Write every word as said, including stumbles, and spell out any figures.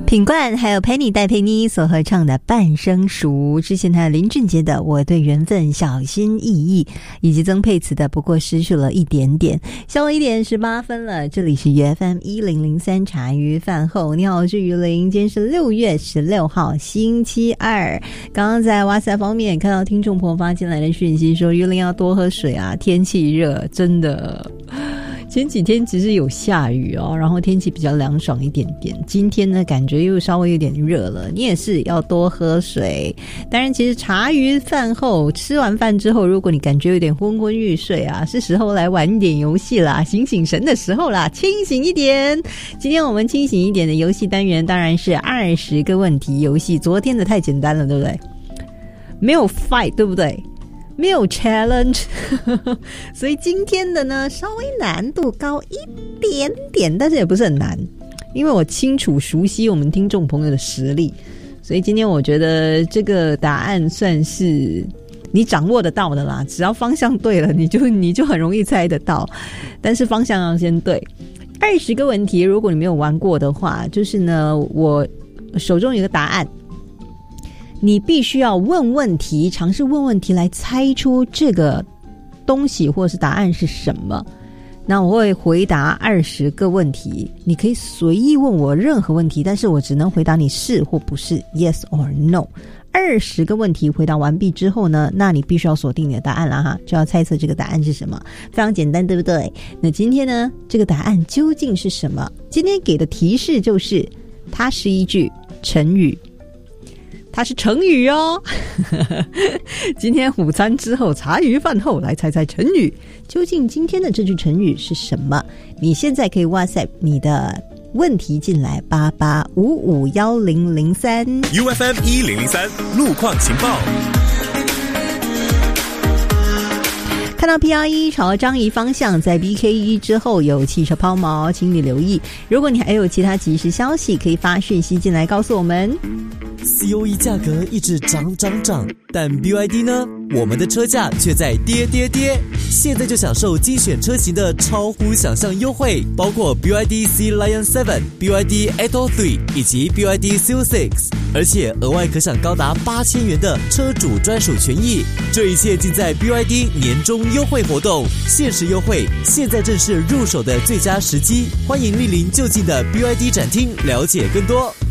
品冠还有 Penny 戴佩妮所合唱的《半生熟》，之前还有林俊杰的《我对缘分小心翼翼》，以及曾沛慈的《不过失去了一点点》。下午一点十八分了，这里是 U F M 一零零三茶余饭后。你好，我是于玲，今天是六月十六号星期二。刚刚在哇塞方面看到听众朋友发进来的讯息说，于玲要多喝水啊，天气热，真的。前几天其实有下雨哦，然后天气比较凉爽一点点。今天呢，感觉又稍微有点热了。你也是要多喝水。当然，其实茶余饭后吃完饭之后，如果你感觉有点昏昏欲睡啊，是时候来玩一点游戏啦，醒醒神的时候啦，清醒一点。今天我们清醒一点的游戏单元当然是二十个问题游戏。昨天的太简单了，对不对？没有 fight， 对不对？没有 challenge 所以今天的呢稍微难度高一点点，但是也不是很难，因为我清楚熟悉我们听众朋友的实力，所以今天我觉得这个答案算是你掌握得到的啦，只要方向对了，你就你就很容易猜得到，但是方向要先对。二十个问题，如果你没有玩过的话，就是呢我手中有个答案，你必须要问问题，尝试问问题来猜出这个东西或是答案是什么。那我会回答二十个问题，你可以随意问我任何问题，但是我只能回答你是或不是 yes or no。 二十个问题回答完毕之后呢，那你必须要锁定你的答案了哈，就要猜测这个答案是什么，非常简单对不对？那今天呢，这个答案究竟是什么？今天给的提示就是它是一句成语，它是成语哦今天午餐之后茶余饭后来猜猜成语，究竟今天的这句成语是什么？你现在可以 WhatsApp 你的问题进来八八五五一零零三 U F M 一零零三路况情报。 看到 P R 一 朝樟宜方向在 B K 一 之后有汽车抛锚，请你留意。如果你还有其他即时消息，可以发讯息进来告诉我们。 C O E 价格一直涨涨涨，但 B Y D 呢？我们的车价却在跌跌跌。现在就享受精选车型的超乎想象优惠，包括 B Y D C Lion 七、B Y D eight oh three 以及 B Y D C O six， 而且额外可享高达八千元的车主专属权益。这一切尽在 B Y D 年终优惠活动，限时优惠，现在正是入手的最佳时机。欢迎莅临就近的 B Y D 展厅了解更多。